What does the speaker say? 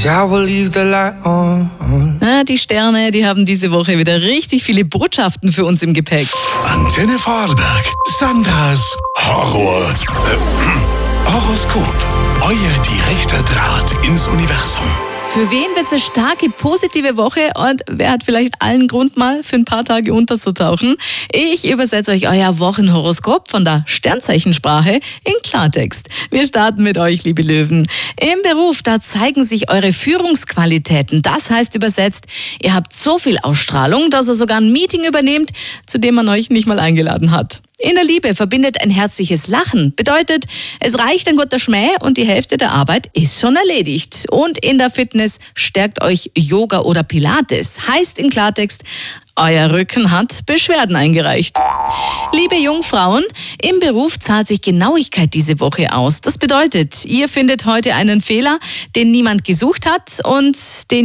I will leave the light on. Die Sterne, die haben diese Woche wieder richtig viele Botschaften für uns im Gepäck. Antenne Vorarlberg, Sandras Horoskop. Euer direkter Draht ins Universum. Für wen wird es eine starke, positive Woche und wer hat vielleicht allen Grund, mal für ein paar Tage unterzutauchen? Ich übersetze euch euer Wochenhoroskop von der Sternzeichensprache in Klartext. Wir starten mit euch, liebe Löwen. Im Beruf, da zeigen sich eure Führungsqualitäten. Das heißt übersetzt, ihr habt so viel Ausstrahlung, dass ihr sogar ein Meeting übernehmt, zu dem man euch nicht mal eingeladen hat. In der Liebe verbindet ein herzliches Lachen. Bedeutet, es reicht ein guter Schmäh und die Hälfte der Arbeit ist schon erledigt. Und in der Fitness stärkt euch Yoga oder Pilates. Heißt in Klartext, euer Rücken hat Beschwerden eingereicht. Liebe Jungfrauen, im Beruf zahlt sich Genauigkeit diese Woche aus. Das bedeutet, ihr findet heute einen Fehler, den niemand gesucht hat und den